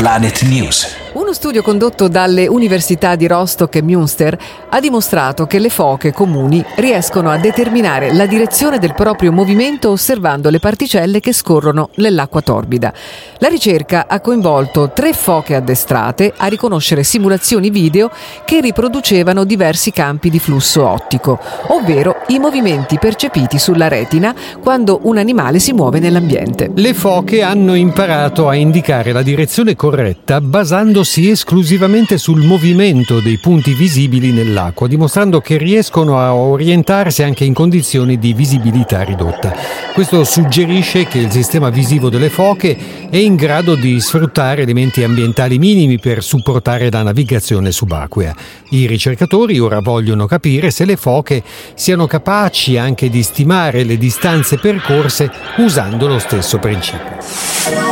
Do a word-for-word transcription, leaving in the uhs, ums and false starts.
Planet News. Uno studio condotto dalle università di Rostock e Münster ha dimostrato che le foche comuni riescono a determinare la direzione del proprio movimento osservando le particelle che scorrono nell'acqua torbida. La ricerca ha coinvolto tre foche addestrate a riconoscere simulazioni video che riproducevano diversi campi di flusso ottico, ovvero i movimenti percepiti sulla retina quando un animale si muove nell'ambiente. Le foche hanno imparato a indicare la direzione corretta basandosi esclusivamente sul movimento dei punti visibili nell'acqua, dimostrando che riescono a orientarsi anche in condizioni di visibilità ridotta. Questo suggerisce che il sistema visivo delle foche è in grado di sfruttare elementi ambientali minimi per supportare la navigazione subacquea. I ricercatori ora vogliono capire se le foche siano capaci anche di stimare le distanze percorse usando lo stesso principio.